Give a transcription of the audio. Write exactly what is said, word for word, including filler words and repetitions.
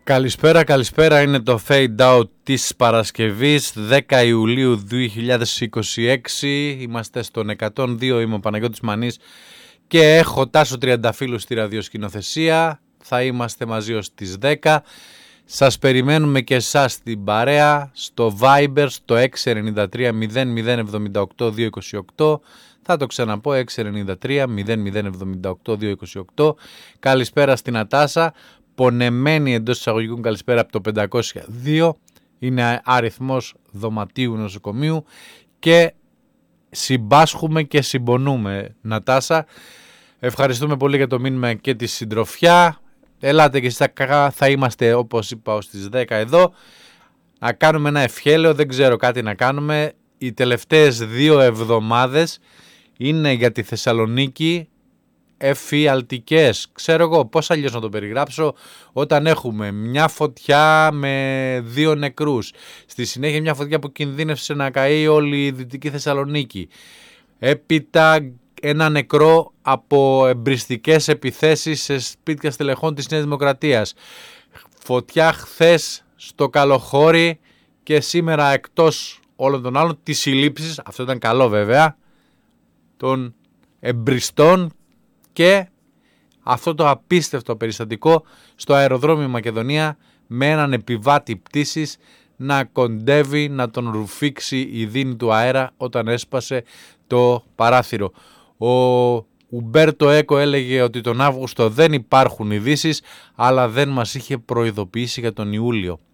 Καλησπέρα, καλησπέρα. Είναι το Fade Out της Παρασκευής δέκα Ιουλίου δύο χιλιάδες είκοσι έξι. Είμαστε στον εκατόν δύο, είμαι ο Παναγιώτης Μανής και έχω Τάσο Τριανταφύλου στη ραδιοσκηνοθεσία. Θα είμαστε μαζί ως τις δέκα. Σας περιμένουμε και εσάς στην παρέα στο Viber στο έξι εννιά τρία μηδέν μηδέν εβδομήντα οκτώ διακόσια είκοσι οκτώ. Θα το ξαναπώ, έξι εννιά τρία μηδέν μηδέν εβδομήντα οκτώ διακόσια είκοσι οκτώ. Καλησπέρα στην Ατάσα. Πονεμένη εντός εισαγωγικών καλησπέρα από το πεντακόσια δύο. Είναι αριθμός δωματίου νοσοκομείου και συμπάσχουμε και συμπονούμε. Νατάσα, ευχαριστούμε πολύ για το μήνυμα και τη συντροφιά. Ελάτε και εσείς, θα είμαστε όπως είπα ως τις δέκα εδώ. Να κάνουμε ένα ευχέλαιο, δεν ξέρω κάτι να κάνουμε. Οι τελευταίες δύο εβδομάδες είναι για τη Θεσσαλονίκη εφιαλτικές. Ξέρω εγώ πώς αλλιώς να το περιγράψω, όταν έχουμε μια φωτιά με δύο νεκρούς, στη συνέχεια μια φωτιά που κινδύνευσε να καεί όλη η Δυτική Θεσσαλονίκη, έπειτα ένα νεκρό από εμπριστικές επιθέσεις σε σπίτια στελεχών της Νέας Δημοκρατίας, φωτιά χθες στο Καλοχώρι και σήμερα εκτός όλων των άλλων τις συλλήψεις, αυτό ήταν καλό βέβαια, των εμπριστών και αυτό το απίστευτο περιστατικό στο αεροδρόμιο Μακεδονία με έναν επιβάτη πτήσης να κοντεύει να τον ρουφήξει η δίνη του αέρα όταν έσπασε το παράθυρο. Ο Ουμπέρτο Έκο έλεγε ότι τον Αύγουστο δεν υπάρχουν ειδήσεις, αλλά δεν μας είχε προειδοποιήσει για τον Ιούλιο.